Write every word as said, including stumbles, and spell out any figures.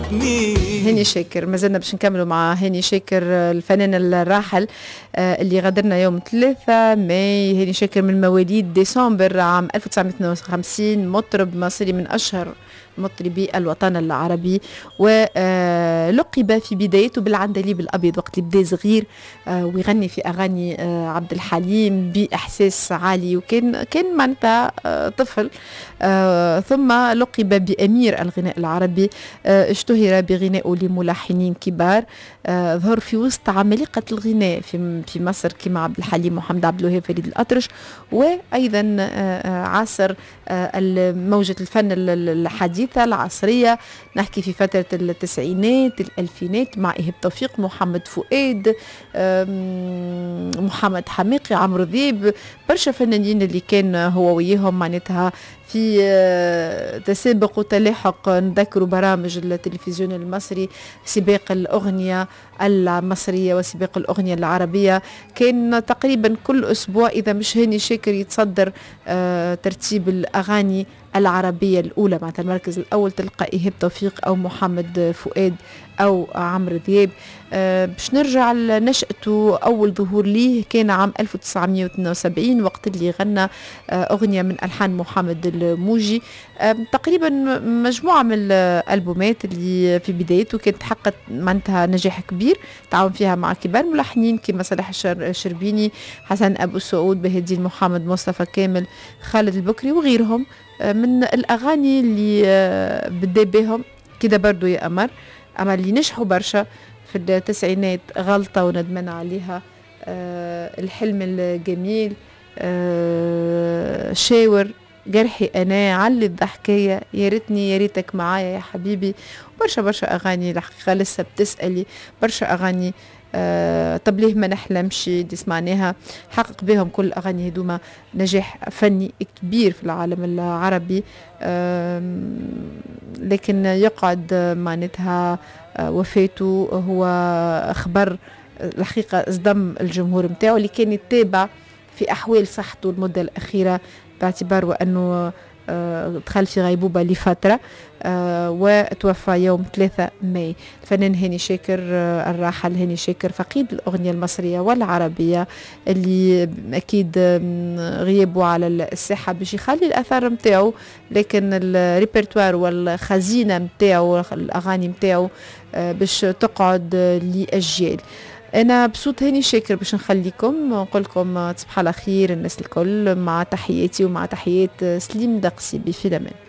وطني. هاني شاكر، ما زلنا باش نكملوا مع هاني شاكر الفنان الراحل اللي غادرنا يوم ثلاثة ماي. هاني شاكر من مواليد ديسمبر عام ألف وتسعمائة واثنين وخمسين، مطرب مصري من أشهر مطربي الوطن العربي، ولقب في بدايته بالعندليب الأبيض وقت اللي بدا صغير ويغني في أغاني عبد الحليم بإحساس عالي، وكان كان معناتها طفل. ثم لقب بأمير الغناء العربي، اشتهر بغنائه لملحنين كبار، ظهر في وسط عمالقة الغناء في في مصر كما عبد الحليم، محمد عبد الوهاب، فريد الأطرش، وأيضا عاصر موجة الفن الحديثة العصرية، نحكي في فترة التسعينات الألفينات مع إيهاب توفيق، محمد فؤاد، محمد حماقي، عمرو ذيب، برشا فنانين اللي كان هو وياهم معناتها في تسابق وتلاحق. نذكروا برامج التلفزيون المصري، سباق الأغنية المصرية وسباق الأغنية العربية، كان تقريبا كل أسبوع إذا مش هاني شاكر يتصدر ترتيب الأغاني العربية الأولى، معناتها المركز الأول تلقى إيهاب توفيق أو محمد فؤاد أو عمرو ذياب. أه باش نرجع لنشأته، أول ظهور ليه كان عام ألف وتسعمائة واثنين وسبعين وقت اللي غنى أه أغنية من ألحان محمد الموجي، أه تقريبا مجموعة من الألبومات اللي في بدايته كانت حققت معناتها نجاح كبير، تعاون فيها مع كبار ملحنين كما صلاح الشربيني، حسن أبو سعود، بهاء الدين محمد، مصطفى كامل، خالد البكري وغيرهم. أه من الأغاني اللي أه بدا بهم كده برضو يا أمر، أما اللي نجحوا برشا في التسعينات غلطة وندمان عليها، أه الحلم الجميل، أه شاور، جرحي أنا، علي الضحكية، يا ريتني يا ريتك معايا يا حبيبي، برشا برشا أغاني الحقيقة لسه بتسألي، برشا أغاني أه طب ليه ما نحلمش دي سمعناها، حقق بهم كل أغاني هدوما نجاح فني كبير في العالم العربي. أه لكن يقعد معناتها وفاته هو خبر الحقيقة صدم الجمهور متاعه اللي كان يتابع في أحوال صحته المدة الأخيرة، باعتبار وأنه دخل في غيبوبة لفترة، وتوفى يوم ثلاثة ماي. الفنان هاني شاكر الراحل، هاني شاكر فقيد الأغنية المصرية والعربية اللي أكيد غيابه على الساحة باش يخلي الأثار متاعه، لكن الريبرتوار والخزينة متاعه الأغاني متاعه باش تقعد لأجيال. أنا بصوت هاني شاكر باش نخليكم نقول لكم تصبح على خير الناس الكل، مع تحياتي ومع تحيات سليم دقسي بفيلمان.